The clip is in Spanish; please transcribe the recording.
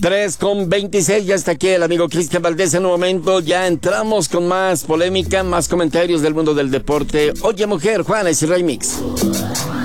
3:26, ya está aquí el amigo Cristian Valdés. En un momento ya entramos con más polémica, más comentarios del mundo del deporte. Oye, mujer, Juana y Remix.